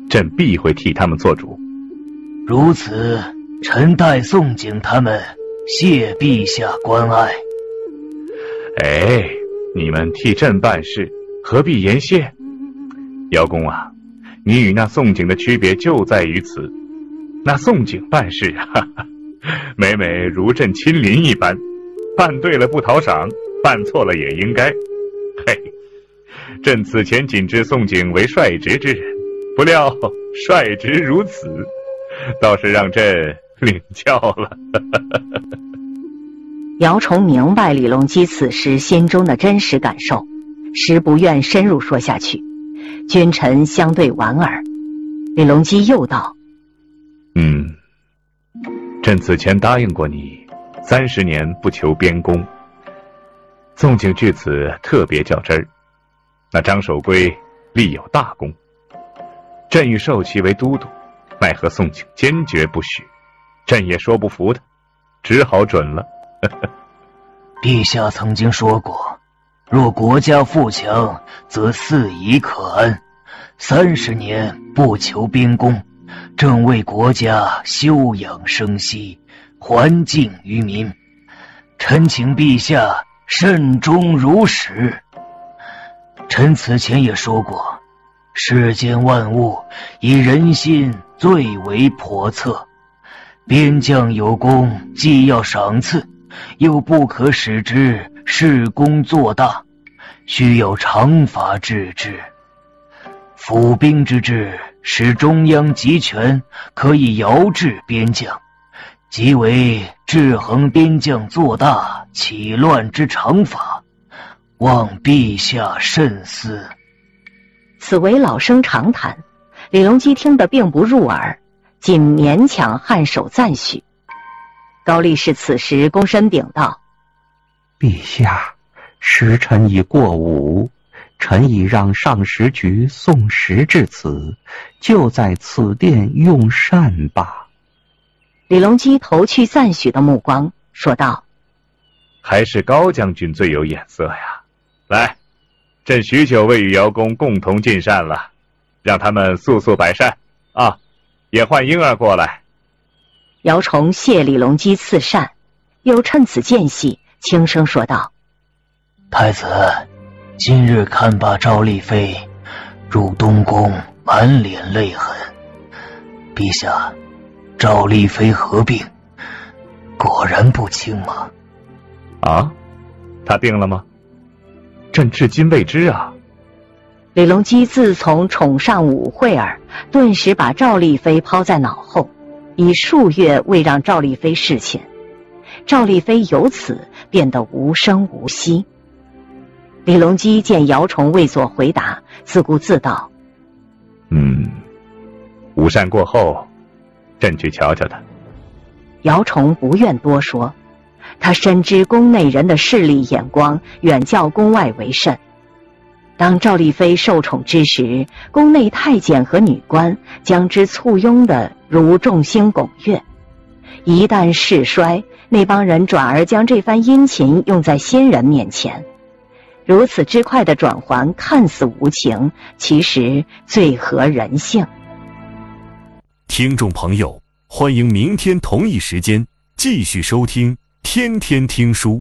朕必会替他们做主。 如此，臣代宋景他们谢陛下关爱。 哎，你们替朕办事，何必言谢？姚公啊，你与那宋景的区别就在于此。那宋景办事每如朕亲临一般，办对了不讨赏，办错了也应该。嘿，朕此前仅知宋景为率直之人，不料率直如此，倒是让朕领教了。 姚崇明白李隆基此时心中的真实感受，实不愿深入说下去。君臣相对莞尔。李隆基又道： 朕此前答应过你30年不求边功，宋景至此特别较真儿。那张守珪立有大功，朕欲授其为都督，奈何宋景坚决不许，朕也说不服他，只好准了。 陛下曾经说过，若国家富强，则肆宜可安。30年不求边功，正为国家休养生息，还敬于民。臣请陛下慎终如始。臣此前也说过，世间万物以人心最为叵测，边将有功，既要赏赐，又不可使之恃功做大，需要常法治之。府兵之制，使中央集权，可以遥制边将，即为制衡边将做大起乱之常法，望陛下慎思。 此为老生常谈，李隆基听得并不入耳，仅勉强颔首赞许。高力士此时躬身禀道： 陛下，时辰已过午，臣已让上食局送食至此，就在此殿用膳吧。 李隆基投去赞许的目光，说道： 还是高将军最有眼色呀。来，朕许久未与姚公共同进膳了，让他们速速摆膳啊，也唤婴儿过来。 姚崇谢李隆基赐膳，又趁此间隙轻声说道： 太子，今日看罢赵丽妃入东宫，满脸泪痕。陛下，赵丽妃何病？果然不轻吗？ 啊，她病了吗？朕至今未知啊。 李隆基自从宠上武惠儿，顿时把赵丽妃抛在脑后，已数月未让赵丽妃侍寝。赵丽妃由此变得无声无息。李隆基见姚崇未作回答，自顾自道： 午膳过后，朕去瞧瞧他。 姚崇不愿多说，他深知宫内人的势力眼光远较宫外为甚。当赵丽妃受宠之时，宫内太监和女官将之簇拥的如众星拱月。一旦势衰，那帮人转而将这番殷勤用在新人面前。如此之快的转换，看似无情，其实最合人性。 听众朋友，欢迎明天同一时间继续收听天天听书。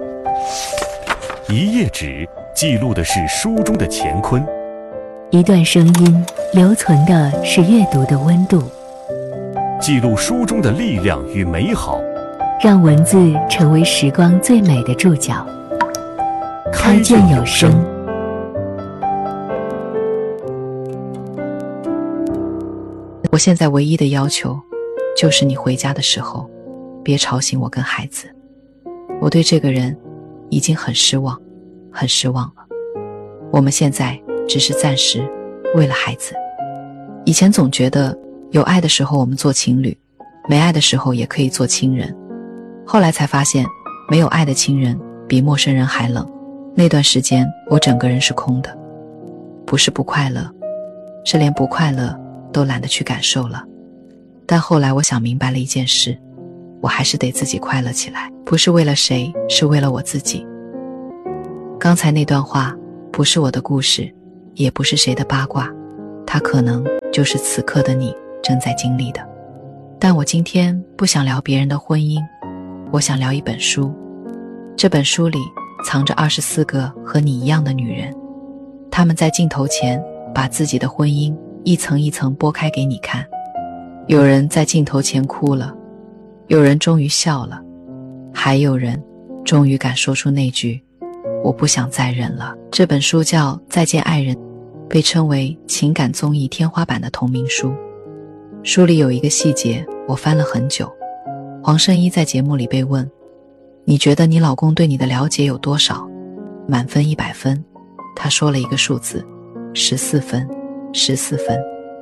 一页纸记录的是书中的乾坤， 一段声音留存的是阅读的温度， 记录书中的力量与美好， 让文字成为时光最美的注脚。开卷有声。 我现在唯一的要求，就是你回家的时候，别吵醒我跟孩子。我对这个人已经很失望，很失望了。我们现在只是暂时为了孩子。以前总觉得有爱的时候我们做情侣，没爱的时候也可以做亲人。后来才发现，没有爱的亲人比陌生人还冷。那段时间我整个人是空的，不是不快乐，是连不快乐都懒得去感受了。但后来我想明白了一件事，我还是得自己快乐起来，不是为了谁，是为了我自己。刚才那段话不是我的故事，也不是谁的八卦，它可能就是此刻的你正在经历的。但我今天不想聊别人的婚姻，我想聊一本书。这本书里藏着24个和你一样的女人，她们在镜头前把自己的婚姻一层一层剥开给你看。有人在镜头前哭了，有人终于笑了，还有人终于敢说出那句我不想再忍了。这本书叫《再见爱人》，被称为情感综艺天花板的同名书。书里有一个细节我翻了很久，黄圣依在节目里被问，你觉得你老公对你的了解有多少？满分100分，他说了一个数字，14分，14分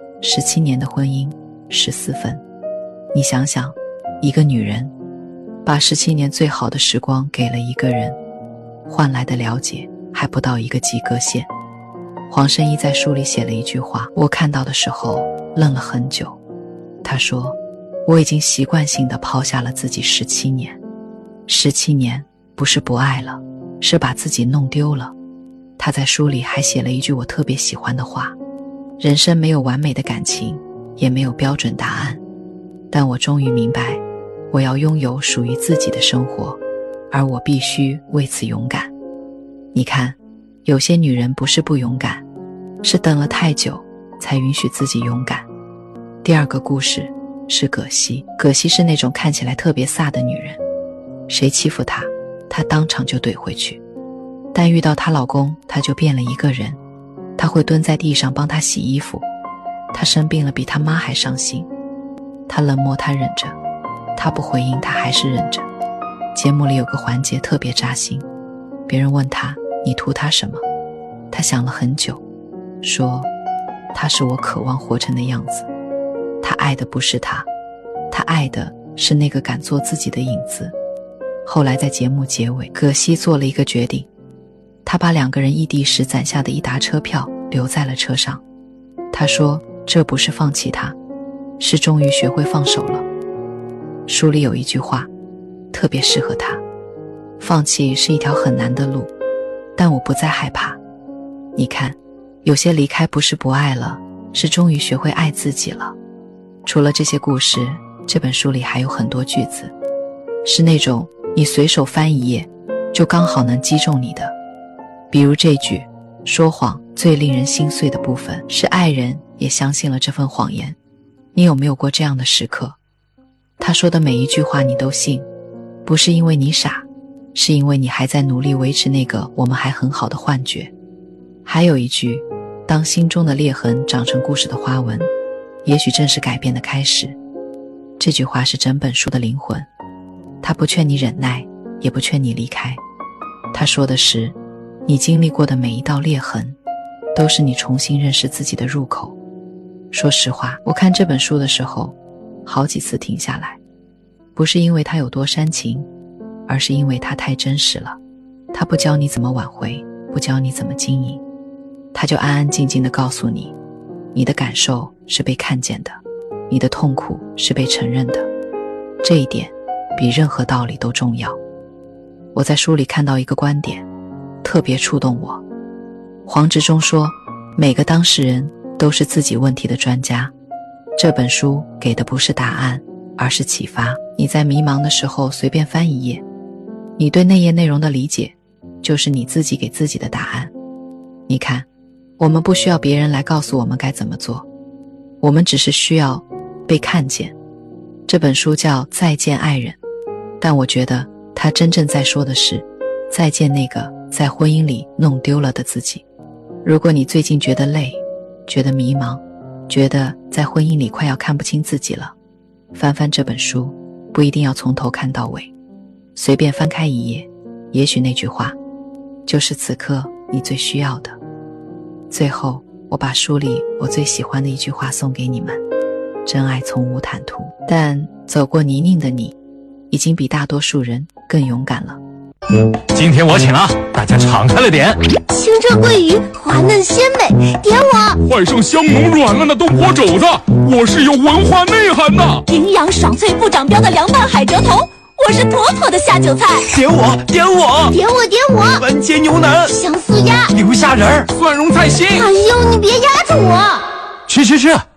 ，17年的婚姻，14分。你想想，一个女人把17年最好的时光给了一个人，换来的了解还不到一个及格线。黄圣依在书里写了一句话，我看到的时候愣了很久。他说，我已经习惯性地抛下了自己17年。17年不是不爱了，是把自己弄丢了。他在书里还写了一句我特别喜欢的话，人生没有完美的感情，也没有标准答案，但我终于明白，我要拥有属于自己的生活，而我必须为此勇敢。你看，有些女人不是不勇敢，是等了太久才允许自己勇敢。第二个故事是葛西。葛西是那种看起来特别飒的女人，谁欺负她，她当场就怼回去。但遇到她老公，她就变了一个人。她会蹲在地上帮他洗衣服，她生病了比她妈还伤心，她冷漠她忍着，她不回应她还是忍着。节目里有个环节特别扎心，别人问她，你图她什么？她想了很久，说她是我渴望活成的样子。她爱的不是他，她爱的是那个敢做自己的影子。后来在节目结尾，葛西做了一个决定，她把2个人异地时攒下的一沓车票留在了车上。她说，这不是放弃他，是终于学会放手了。书里有一句话特别适合她，放弃是一条很难的路，但我不再害怕。你看，有些离开不是不爱了，是终于学会爱自己了。除了这些故事，这本书里还有很多句子，是那种你随手翻一页就刚好能击中你的。比如这句，说谎最令人心碎的部分是爱人也相信了这份谎言。你有没有过这样的时刻？他说的每一句话你都信，不是因为你傻，是因为你还在努力维持那个我们还很好的幻觉。还有一句，当心中的裂痕长成故事的花纹，也许正是改变的开始。这句话是整本书的灵魂，他不劝你忍耐，也不劝你离开，他说的是，你经历过的每一道裂痕，都是你重新认识自己的入口。说实话，我看这本书的时候，好几次停下来，不是因为它有多煽情，而是因为它太真实了。它不教你怎么挽回，不教你怎么经营，它就安安静静地告诉你，你的感受是被看见的，你的痛苦是被承认的。这一点比任何道理都重要。我在书里看到一个观点，特别触动我。黄执中说，每个当事人都是自己问题的专家。这本书给的不是答案，而是启发。你在迷茫的时候随便翻一页，你对那页内容的理解，就是你自己给自己的答案。你看，我们不需要别人来告诉我们该怎么做，我们只是需要被看见。这本书叫《再见爱人》，但我觉得它真正在说的是，再见那个在婚姻里弄丢了的自己。如果你最近觉得累，觉得迷茫，觉得在婚姻里快要看不清自己了，翻翻这本书，不一定要从头看到尾，随便翻开一页，也许那句话就是此刻你最需要的。最后，我把书里我最喜欢的一句话送给你们，真爱从无坦途，但走过泥泞的你，已经比大多数人更勇敢了。 今天我请了，大家敞开了点。 清澈桂鱼，滑嫩鲜美，点我！ 换上香浓软烂的东坡肘子，我是有文化内涵的。 营养爽脆不长膘的凉拌海蜇头，我是妥妥的下酒菜。 点我，点我， 点我，点我！ 番茄牛腩， 香酥鸭， 牛虾仁，蒜蓉菜心。 哎呦，你别压着我！ 吃吃吃！